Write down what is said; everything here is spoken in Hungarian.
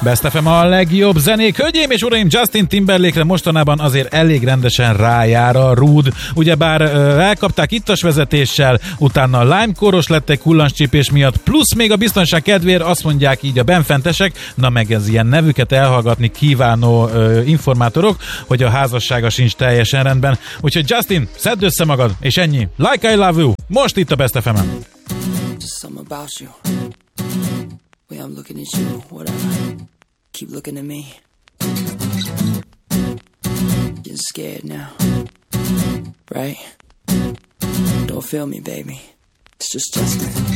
Best FM a legjobb zenék. Hölgyeim és uraim, Justin Timberlake-re mostanában azért elég rendesen rájár a rúd. Ugyebár elkapták ittas vezetéssel, utána a Lime-kóros lett egy kullancscsípés miatt, plusz még a biztonság kedvéért azt mondják így a benfentesek, na meg ez ilyen nevüket elhallgatni kívánó informátorok, hogy a házassága sincs teljesen rendben. Úgyhogy Justin, szedd össze magad, és ennyi. Like I Love You, most itt a Best FM-en. Way I'm looking at you, whatever. Keep looking at me. Getting scared now, right? Don't feel me, baby. It's just Justin.